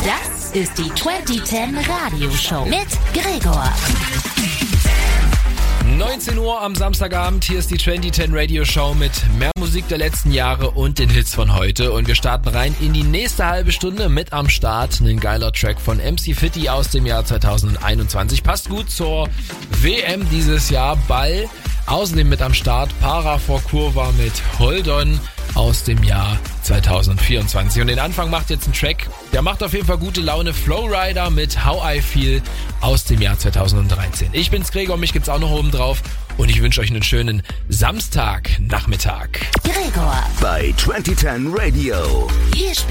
Das ist die 2010 Radioshow mit Gregor. 19 Uhr am Samstagabend, hier ist die 2010 Radio Show mit mehr Musik der letzten Jahre und den Hits von heute. Und wir starten rein in die nächste halbe Stunde mit am Start. Ein geiler Track von MC Fitti aus dem Jahr 2021. Passt gut zur WM dieses Jahr. Ball. Außerdem mit am Start Para for Kurva mit Hold On aus dem Jahr 2024. Und den Anfang macht jetzt ein Track, der macht auf jeden Fall gute Laune. Flowrider mit How I Feel aus dem Jahr 2013. Ich bin's Gregor, mich gibt's auch noch oben drauf. Und ich wünsche euch einen schönen Samstagnachmittag. Gregor bei 2010 Radio. Hier